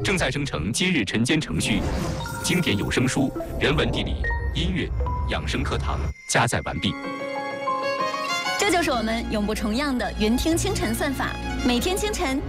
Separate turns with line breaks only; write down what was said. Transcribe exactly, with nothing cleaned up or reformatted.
正在生成今日晨间程序，经典有声书、人文地理、音乐、养生课堂加载完毕。
这就是我们永不重样的云听清晨算法，每天清晨